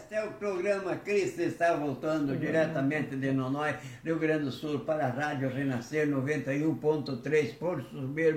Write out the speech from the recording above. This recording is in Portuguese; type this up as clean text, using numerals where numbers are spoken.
Este é o programa Cristo está voltando diretamente de Nonói, Rio Grande do Sul, para a Rádio Renascer 91.3, Porto Soberbo.